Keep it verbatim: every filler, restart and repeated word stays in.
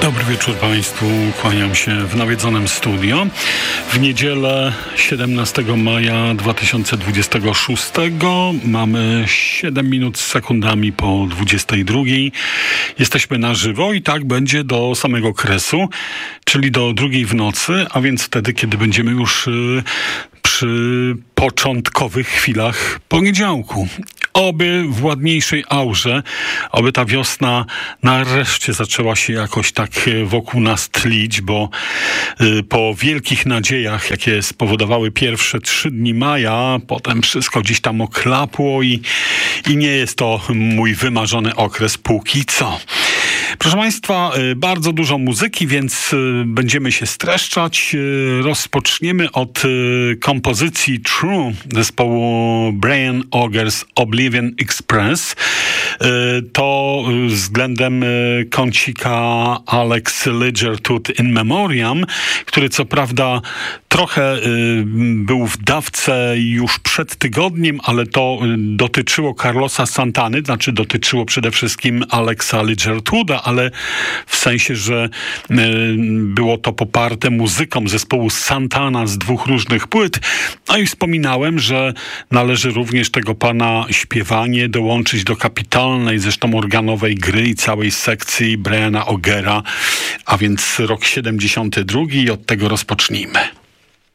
Dobry wieczór Państwu, kłaniam się w nawiedzonym studio. W niedzielę siedemnastego maja dwa tysiące dwudziestego szóstego mamy siedem minut z sekundami po dwudziestej drugiej. Jesteśmy na żywo i tak będzie do samego kresu, czyli do drugiej w nocy, a więc wtedy, kiedy będziemy już yy, przy początkowych chwilach poniedziałku. Oby w ładniejszej aurze, oby ta wiosna nareszcie zaczęła się jakoś tak wokół nas tlić, bo y, po wielkich nadziejach, jakie spowodowały pierwsze trzy dni maja, potem wszystko gdzieś tam oklapło i, i nie jest to mój wymarzony okres póki co. Proszę Państwa, bardzo dużo muzyki, więc będziemy się streszczać. Rozpoczniemy od kompozycji True zespołu Brian Auger's Oblivion Express. To względem kącika Alex Ligertwood in Memoriam, który co prawda trochę był w dawce już przed tygodniem, ale to dotyczyło Carlosa Santany, znaczy dotyczyło przede wszystkim Alexa Ligertwooda, ale w sensie, że było to poparte muzyką zespołu Santana z dwóch różnych płyt. A i wspominałem, że należy również tego pana śpiewanie dołączyć do kapitalnej, zresztą organowej gry i całej sekcji Briana Augera, a więc rok siedemdziesiąty drugi i od tego rozpocznijmy.